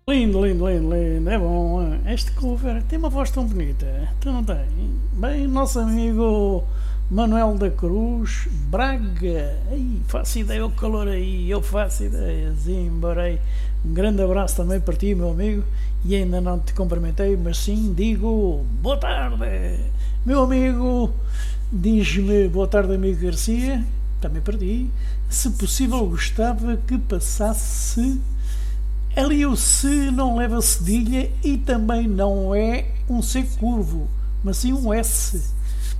Lindo, lindo, lindo, lindo, é bom. Este cover tem uma voz tão bonita, tu não tem? Bem, nosso amigo Manuel da Cruz, Braga, aí, faço ideia o calor aí, eu faço ideia, Zimbarei. Um grande abraço também para ti, meu amigo, e ainda não te cumprimentei, mas sim digo boa tarde, meu amigo, diz-me boa tarde, amigo Garcia, também para ti, se possível gostava que passasse. Ali o se não leva cedilha e também não é um C curvo, mas sim um S.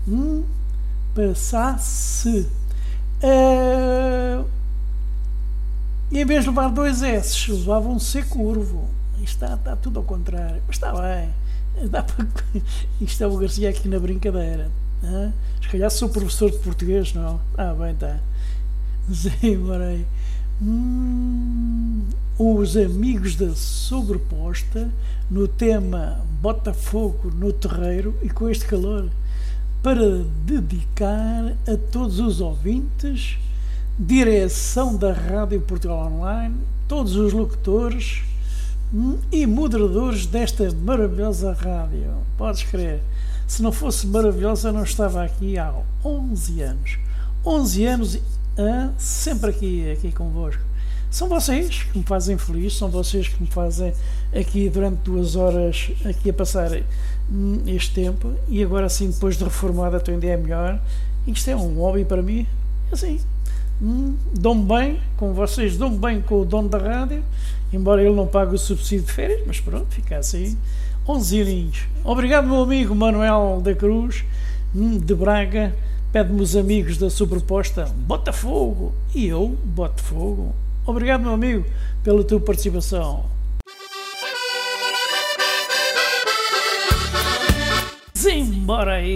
Passasse. E em vez de levar dois S, levava um C curvo. Está tudo ao contrário. Mas está bem. Dá para... Isto é o Garcia aqui na brincadeira. Se calhar sou professor de português, não? Bem, está. Sim, os amigos da Sobreposta no tema Botafogo no Terreiro e com este calor para dedicar a todos os ouvintes, direção da Rádio Portugal Online, todos os locutores e moderadores desta maravilhosa rádio. Podes crer, se não fosse maravilhosa eu não estava aqui há 11 anos. 11 anos sempre aqui convosco. São vocês que me fazem feliz, são vocês que me fazem aqui durante 2 horas aqui a passar este tempo, e agora sim, depois de reformada, estou ainda é melhor. Isto é um hobby para mim, assim, dou-me bem com vocês, dou-me bem com o dono da rádio, embora ele não pague o subsídio de férias, mas pronto, fica assim, 11 aninhos. Obrigado, meu amigo Manuel da Cruz, de Braga. Pede-me os amigos da Sobreposta Botafogo, e eu boto fogo. Obrigado, meu amigo, pela tua participação. Simbora aí.